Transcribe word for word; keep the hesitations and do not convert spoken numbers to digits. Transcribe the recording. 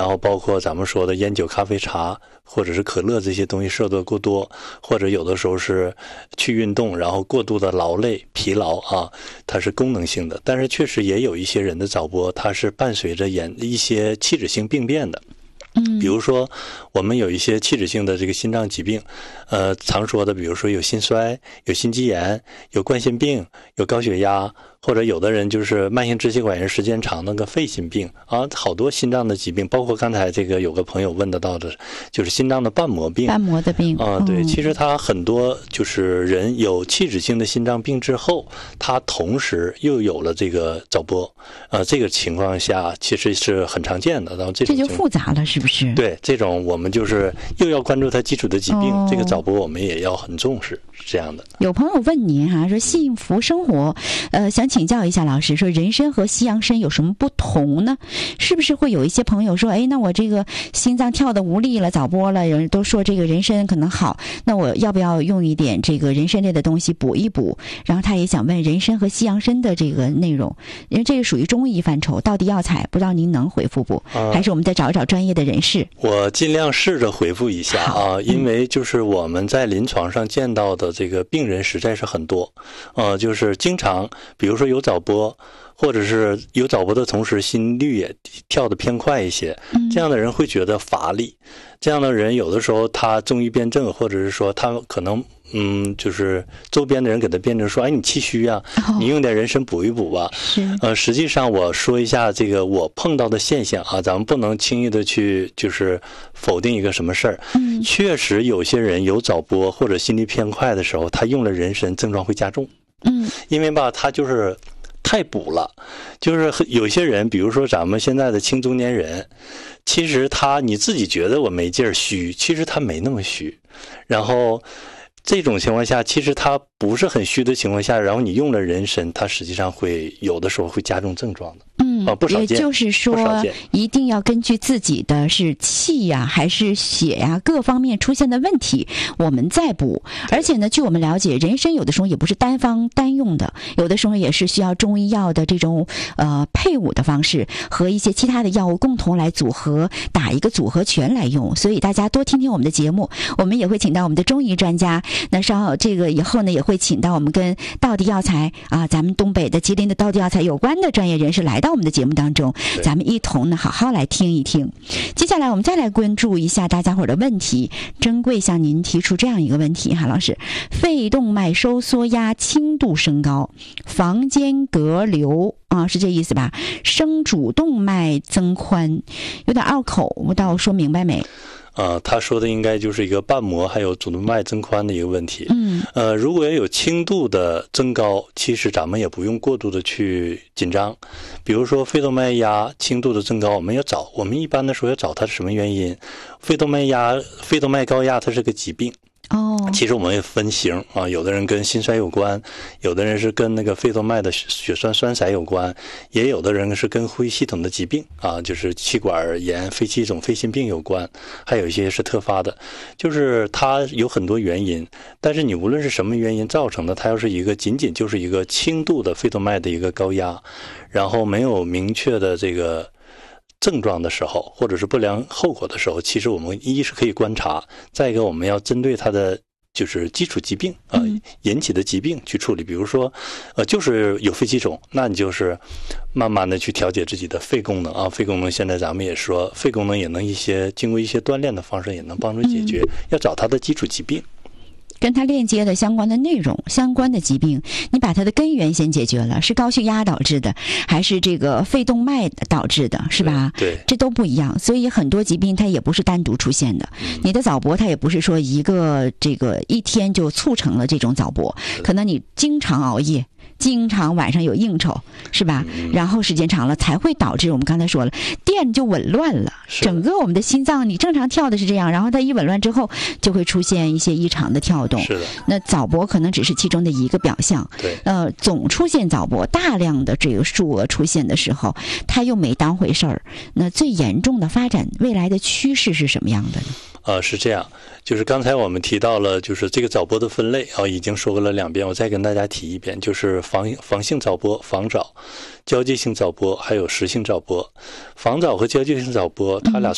后包括咱们说的烟酒、咖啡、茶，或者是可乐这些东西摄得过多，或者有的时候是去运动，然后过度的劳累、疲劳啊，它是功能性的。但是确实也有一些人的早搏，它是伴随着演一些器质性病变的。 嗯， 比如说我们有一些器质性的这个心脏疾病，呃，常说的，比如说有心衰、有心肌炎、有冠心病、有高血压，或者有的人就是慢性支气管炎时间长那个肺心病啊，好多心脏的疾病，包括刚才这个有个朋友问得到的，就是心脏的瓣膜病。 瓣膜的病啊，对， 嗯、 其实他很多就是人有器质性的心脏病之后，他同时又有了这个早搏，呃，这个情况下其实是很常见的。然后这种这就复杂了，是不是？ 对，这种我们就是又要关注他基础的疾病， 哦、 这个早搏我们也要很重视，是这样的。 有朋友问您哈、啊，说幸福生活，呃，想请教一下老师，说人参和西洋参有什么不同呢？是不是会有一些朋友说，哎，那我这个心脏跳得无力了，早搏了，有人都说这个人参可能好，那我要不要用一点这个人参类的东西补一补？然后他也想问人参和西洋参的这个内容，因为这个属于中医范畴，道地药材，不知道您能回复不？ 啊、 还是我们再找一找专业的人士？ 我尽量试着回复一下啊，因为就是我们在临床上见到的这个病人实在是很多，呃，就是经常，比如说有早搏，或者是有早搏的同时心率也跳得偏快一些，这样的人会觉得乏力，这样的人有的时候他中医辩证，或者是说他可能嗯，就是周边的人给他辩证说，哎，你气虚啊，你用点人参补一补吧。 是， 呃，实际上我说一下这个我碰到的现象啊，咱们不能轻易的去就是否定一个什么事儿。 嗯， 确实有些人有早搏或者心率偏快的时候，他用了人参，症状会加重。 嗯， 因为吧，他就是太补了，就是有些人，比如说咱们现在的青中年人，其实他你自己觉得我没劲儿虚，其实他没那么虚，然后。这种情况下，其实他不是很虚的情况下，然后你用了人参，它实际上会有的时候会加重症状的。 嗯， 啊，不少见。 也就是说，一定要根据自己的是气呀、啊、还是血呀、啊、各方面出现的问题，我们再补。而且呢，据我们了解，人参有的时候也不是单方单用的，有的时候也是需要中医药的这种呃配伍的方式和一些其他的药物共同来组合，打一个组合拳来用。所以大家多听听我们的节目，我们也会请到我们的中医专家。那稍后这个以后呢，也会请到我们跟道地药材啊，咱们东北的吉林的道地药材有关的专业人士来到我们的节目当中，咱们一同呢好好来听一听。接下来我们再来关注一下大家伙的问题。珍贵向您提出这样一个问题哈，老师，肺动脉收缩压轻度升高，房间隔流啊，是这意思吧？升主动脉增宽，有点拗口，不知道说明白没？ 呃，他说的应该就是一个瓣膜还有主动脉增宽的一个问题。 嗯， 呃，如果有轻度的增高，其实咱们也不用过度的去紧张。比如说肺动脉压轻度的增高，我们要找，我们一般的说要找它是什么原因。肺动脉压、肺动脉高压，它是个疾病。 哦， 其实我们也分型啊，有的人跟心衰有关，有的人是跟那个肺动脉的血栓栓塞有关，也有的人是跟呼吸系统的疾病啊，就是气管炎、肺气肿、肺心病有关，还有一些是特发的，就是它有很多原因。但是你无论是什么原因造成的，它要是一个仅仅就是一个轻度的肺动脉的一个高压，然后没有明确的这个症状的时候，或者是不良后果的时候，其实我们一是可以观察，再一个我们要针对它的就是基础疾病啊、呃、引起的疾病去处理。比如说呃就是有肺气肿，那你就是慢慢的去调节自己的肺功能啊，肺功能现在咱们也说肺功能也能一些经过一些锻炼的方式也能帮助解决，要找它的基础疾病。 跟它链接的相关的内容、相关的疾病，你把它的根源先解决了，是高血压导致的，还是这个肺动脉导致的，是吧？ 对，对， 这都不一样。所以很多疾病它也不是单独出现的。嗯、你的早搏它也不是说一个这个一天就促成了这种早搏，可能你经常熬夜。经常晚上有应酬，是吧？ 嗯、 然后时间长了才会导致我们刚才说了，电就紊乱了。整个我们的心脏，你正常跳的是这样，然后它一紊乱之后，就会出现一些异常的跳动。 是的。 那早搏可能只是其中的一个表象。 对。 呃，总出现早搏，大量的这个数额出现的时候，它又没当回事儿。那最严重的发展，未来的趋势是什么样的呢？ 呃，是这样，就是刚才我们提到了，就是这个早搏的分类啊，已经说过了两遍，我再跟大家提一遍，就是防防性早搏、防早、交界性早搏，还有实性早搏。防早和交界性早搏，它俩